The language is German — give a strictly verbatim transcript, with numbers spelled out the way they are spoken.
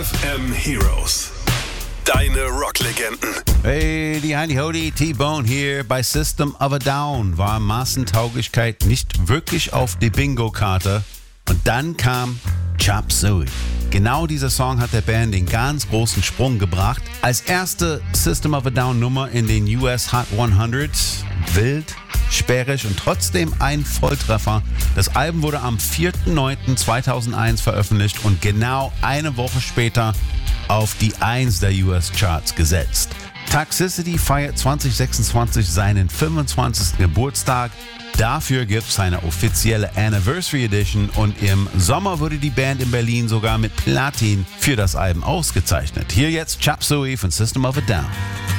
F M Heroes. Deine Rocklegenden. Hey, die Heidi Hody, T-Bone hier. Bei System of a Down war Massentauglichkeit nicht wirklich auf die Bingo-Karte. Und dann kam Chop Suey. Genau dieser Song hat der Band den ganz großen Sprung gebracht. Als erste System of a Down Nummer in den U S Hot hundert. Wild, sperrig und trotzdem ein Volltreffer. Das Album wurde am vierten neunten zweitausendeins veröffentlicht und genau eine Woche später auf die eins der U S-Charts gesetzt. Toxicity feiert zwanzig sechsundzwanzig seinen fünfundzwanzigsten Geburtstag. Dafür gibt es eine offizielle Anniversary Edition und im Sommer wurde die Band in Berlin sogar mit Platin für das Album ausgezeichnet. Hier jetzt Chop Suey von System of a Down.